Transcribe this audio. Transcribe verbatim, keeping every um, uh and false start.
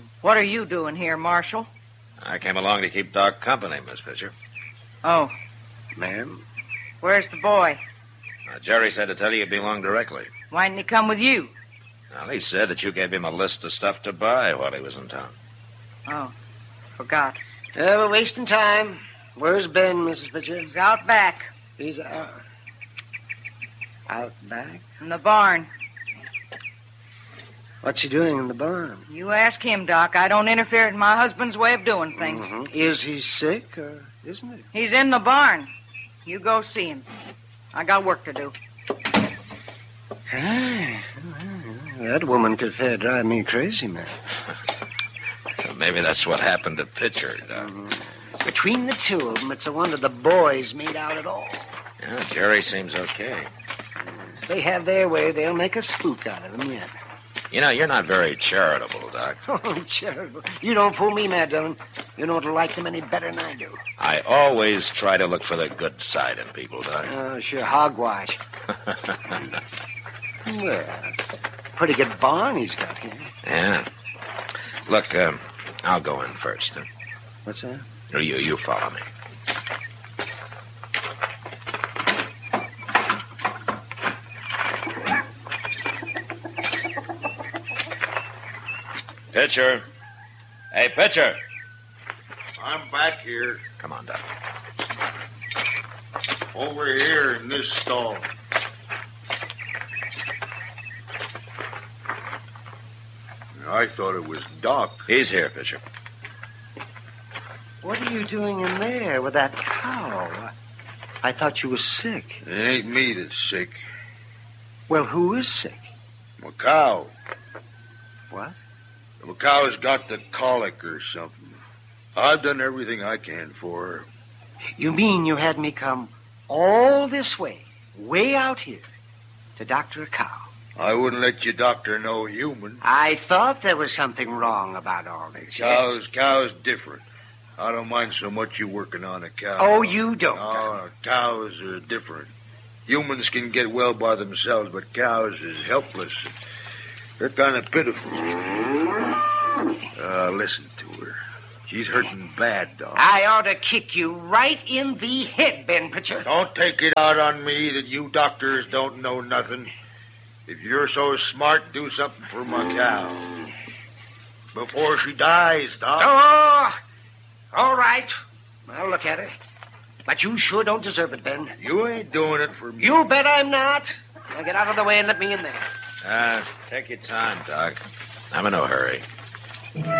What are you doing here, Marshal? I came along to keep Doc company, Miss Pitcher. Oh. Ma'am? Where's the boy? Uh, Jerry said to tell you you'd be along directly. Why didn't he come with you? Well, he said that you gave him a list of stuff to buy while he was in town. Oh, forgot. Uh, we're wasting time. Where's Ben, Missus Pitcher? He's out back. He's uh, out back? In the barn. What's he doing in the barn? You ask him, Doc. I don't interfere in my husband's way of doing things. Mm-hmm. Is he sick, or isn't he? He's in the barn. You go see him. I got work to do. Ah, that woman could fair drive me crazy, man. Maybe that's what happened to Pitcher, Doc. Mm-hmm. Between the two of them, it's a wonder the boys made out at all. Yeah, Jerry seems okay. If they have their way, they'll make a spook out of him yet. You know, you're not very charitable, Doc. Oh, charitable. You don't fool me, Mad Dillon. You don't like them any better than I do. I always try to look for the good side in people, Doc. Oh, sure, hogwash. Well, pretty good barn he's got here. Yeah. Look, um, I'll go in first. Huh? What's that? You, you follow me. Pitcher. Hey, Pitcher. I'm back here. Come on, Doc. Over here in this stall. I thought it was Doc. He's here, Pitcher. What are you doing in there with that cow? I thought you were sick. It ain't me that's sick. Well, who is sick? My cow. What? The cow's got the colic or something. I've done everything I can for her. You mean you had me come all this way, way out here, to doctor a cow? I wouldn't let you doctor no human. I thought there was something wrong about all this. Cows, yes. cows different. I don't mind so much you working on a cow. Oh, you don't? No, cows are different. Humans can get well by themselves, but cows is helpless. They're kind of pitiful. Uh, listen to her. She's hurting bad, Doc. I ought to kick you right in the head, Ben Pitcher. Don't take it out on me that you doctors don't know nothing. If you're so smart, do something for my cow. Before she dies, Doc. Oh, all right. I'll look at her. But you sure don't deserve it, Ben. You ain't doing it for me. You bet I'm not. Now get out of the way and let me in there. Uh, take your time, Doc. I'm in no hurry.